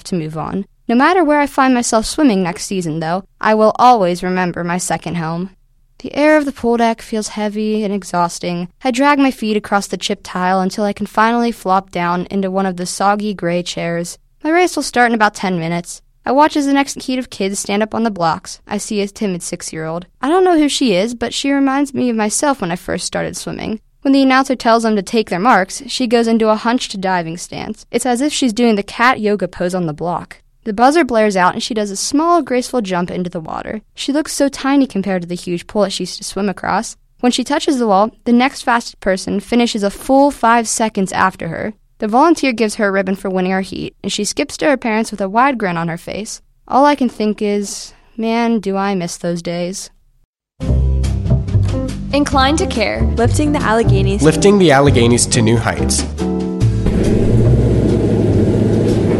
to move on. No matter where I find myself swimming next season, though, I will always remember my second home. The air of the pool deck feels heavy and exhausting. I drag my feet across the chipped tile until I can finally flop down into one of the soggy gray chairs. My race will start in about 10 minutes. I watch as the next heat of kids stand up on the blocks. I see a timid 6-year-old. I don't know who she is, but she reminds me of myself when I first started swimming. When the announcer tells them to take their marks, she goes into a hunched diving stance. It's as if she's doing the cat yoga pose on the block. The buzzer blares out and she does a small, graceful jump into the water. She looks so tiny compared to the huge pool that she used to swim across. When she touches the wall, the next fastest person finishes a full 5 seconds after her. The volunteer gives her a ribbon for winning our heat, and she skips to her parents with a wide grin on her face. All I can think is, man, do I miss those days. Inclined to Care. Lifting the Alleghenies to new heights.